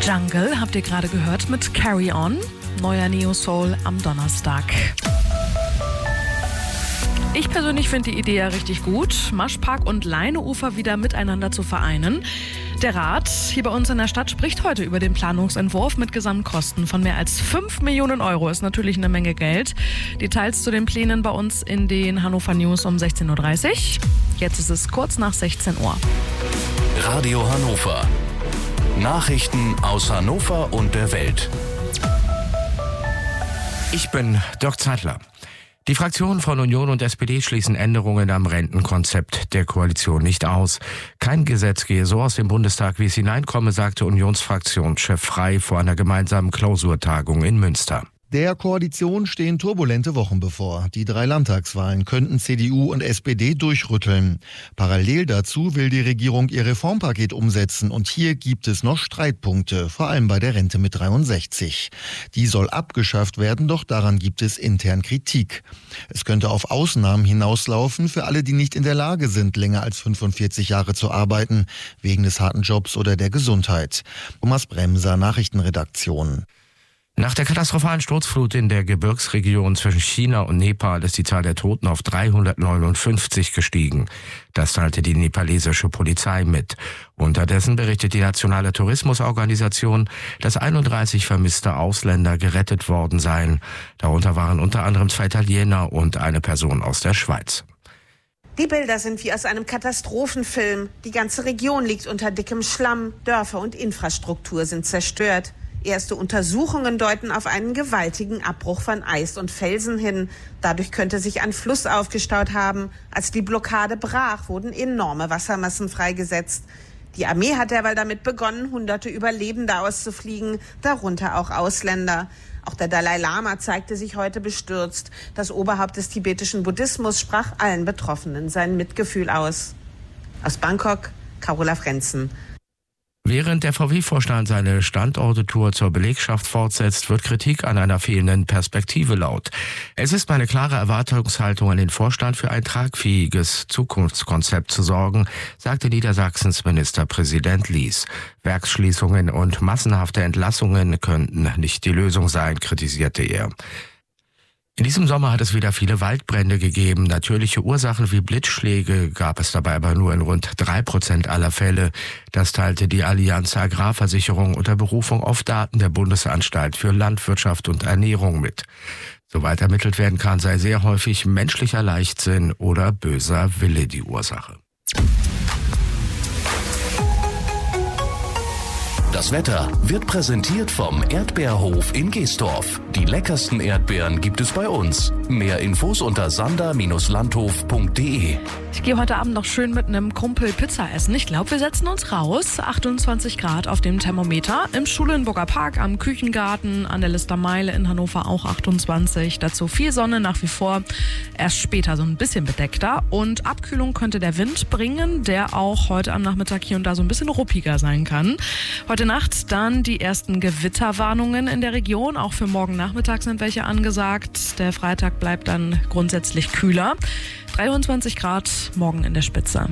Jungle habt ihr gerade gehört mit Carry On. Neuer Neo Soul am Donnerstag. Ich persönlich finde die Idee ja richtig gut, Maschpark und Leineufer wieder miteinander zu vereinen. Der Rat hier bei uns in der Stadt spricht heute über den Planungsentwurf mit Gesamtkosten von mehr als 5 Millionen Euro. Ist natürlich eine Menge Geld. Details zu den Plänen bei uns in den Hannover News um 16.30 Uhr. Jetzt ist es kurz nach 16 Uhr. Radio Hannover. Nachrichten aus Hannover und der Welt. Ich bin Dirk Zeitler. Die Fraktionen von Union und SPD schließen Änderungen am Rentenkonzept der Koalition nicht aus. Kein Gesetz gehe so aus dem Bundestag, wie es hineinkomme, sagte Unionsfraktionschef Frey vor einer gemeinsamen Klausurtagung in Münster. Der Koalition stehen turbulente Wochen bevor. Die 3 Landtagswahlen könnten CDU und SPD durchrütteln. Parallel dazu will die Regierung ihr Reformpaket umsetzen und hier gibt es noch Streitpunkte, vor allem bei der Rente mit 63. Die soll abgeschafft werden, doch daran gibt es intern Kritik. Es könnte auf Ausnahmen hinauslaufen für alle, die nicht in der Lage sind, länger als 45 Jahre zu arbeiten, wegen des harten Jobs oder der Gesundheit. Thomas Bremser, Nachrichtenredaktion. Nach der katastrophalen Sturzflut in der Gebirgsregion zwischen China und Nepal ist die Zahl der Toten auf 359 gestiegen. Das teilte die nepalesische Polizei mit. Unterdessen berichtet die Nationale Tourismusorganisation, dass 31 vermisste Ausländer gerettet worden seien. Darunter waren unter anderem 2 Italiener und eine Person aus der Schweiz. Die Bilder sind wie aus einem Katastrophenfilm. Die ganze Region liegt unter dickem Schlamm. Dörfer und Infrastruktur sind zerstört. Erste Untersuchungen deuten auf einen gewaltigen Abbruch von Eis und Felsen hin. Dadurch könnte sich ein Fluss aufgestaut haben. Als die Blockade brach, wurden enorme Wassermassen freigesetzt. Die Armee hat derweil damit begonnen, Hunderte Überlebende auszufliegen, darunter auch Ausländer. Auch der Dalai Lama zeigte sich heute bestürzt. Das Oberhaupt des tibetischen Buddhismus sprach allen Betroffenen sein Mitgefühl aus. Aus Bangkok, Carola Frenzen. Während der VW-Vorstand seine Standorte-Tour zur Belegschaft fortsetzt, wird Kritik an einer fehlenden Perspektive laut. Es ist meine klare Erwartungshaltung an den Vorstand, für ein tragfähiges Zukunftskonzept zu sorgen, sagte Niedersachsens Ministerpräsident Lies. Werksschließungen und massenhafte Entlassungen könnten nicht die Lösung sein, kritisierte er. In diesem Sommer hat es wieder viele Waldbrände gegeben. Natürliche Ursachen wie Blitzschläge gab es dabei aber nur in rund 3% aller Fälle. Das teilte die Allianz Agrarversicherung unter Berufung auf Daten der Bundesanstalt für Landwirtschaft und Ernährung mit. Soweit ermittelt werden kann, sei sehr häufig menschlicher Leichtsinn oder böser Wille die Ursache. Das Wetter wird präsentiert vom Erdbeerhof in Geestorf. Die leckersten Erdbeeren gibt es bei uns. Mehr Infos unter sander-landhof.de. Ich gehe heute Abend noch schön mit einem Kumpel Pizza essen. Ich glaube, wir setzen uns raus. 28 Grad auf dem Thermometer. Im Schulenburger Park, am Küchengarten, an der Listermeile in Hannover auch 28. Dazu viel Sonne nach wie vor. Erst später so ein bisschen bedeckter. Und Abkühlung könnte der Wind bringen, der auch heute am Nachmittag hier und da so ein bisschen ruppiger sein kann. Heute Nacht dann die ersten Gewitterwarnungen in der Region. Auch für morgen Nachmittag sind welche angesagt. Der Freitag bleibt dann grundsätzlich kühler. 23 Grad morgen in der Spitze.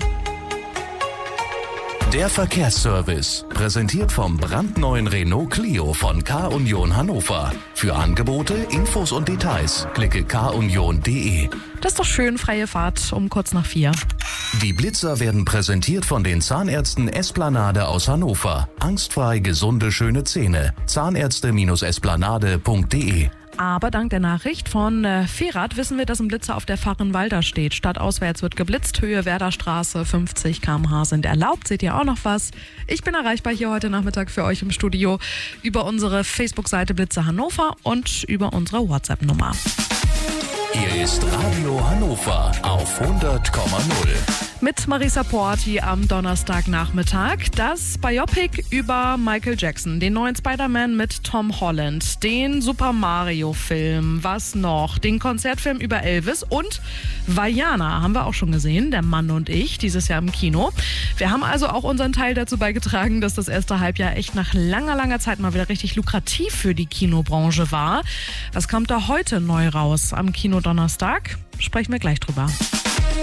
Der Verkehrsservice, präsentiert vom brandneuen Renault Clio von K-Union Hannover. Für Angebote, Infos und Details klicke kunion.de. Das ist doch schön, freie Fahrt um kurz nach 4. Die Blitzer werden präsentiert von den Zahnärzten Esplanade aus Hannover. Angstfrei gesunde, schöne Zähne. Zahnärzte-esplanade.de. Aber dank der Nachricht von Ferrat wissen wir, dass ein Blitzer auf der Fachenwalder steht. Stadtauswärts wird geblitzt, Höhe Werderstraße, 50 km/h sind erlaubt. Seht ihr auch noch was? Ich bin erreichbar hier heute Nachmittag für euch im Studio über unsere Facebook-Seite Blitzer Hannover und über unsere WhatsApp-Nummer. Hier ist Radio Hannover auf 100,0. Mit Marisa Porti am Donnerstagnachmittag. Das Biopic über Michael Jackson, den neuen Spider-Man mit Tom Holland, den Super Mario-Film, was noch? Den Konzertfilm über Elvis und Vaiana haben wir auch schon gesehen, der Mann und ich, dieses Jahr im Kino. Wir haben also auch unseren Teil dazu beigetragen, dass das erste Halbjahr echt nach langer Zeit mal wieder richtig lukrativ für die Kinobranche war. Was kommt da heute neu raus am Kinodonnerstag? Sprechen wir gleich drüber.